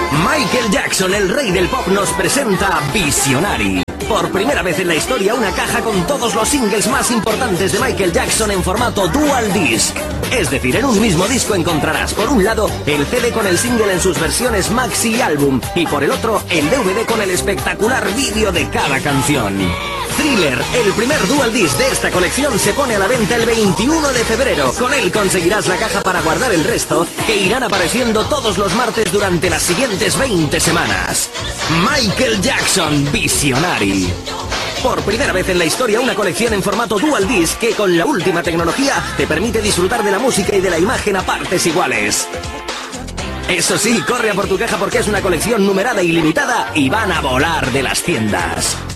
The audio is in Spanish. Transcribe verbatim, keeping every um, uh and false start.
Michael Jackson, el rey del pop, nos presenta Visionary. Por primera vez en la historia, una caja con todos los singles más importantes de Michael Jackson en formato Dual Disc. Es decir, en un mismo disco encontrarás, por un lado, el C D con el single en sus versiones maxi y álbum, y por el otro, el D V D con el espectacular vídeo de cada canción. Thriller, el primer Dual Disc de esta colección, se pone a la venta el veintiuno de febrero. Con él conseguirás la caja para guardar el resto, que irán apareciendo todos los martes durante las siguientes veinte semanas. Michael Jackson, Visionary. Por primera vez en la historia, una colección en formato Dual Disc que con la última tecnología te permite disfrutar de la música y de la imagen a partes iguales. Eso sí, corre a por tu caja porque es una colección numerada y limitada y van a volar de las tiendas.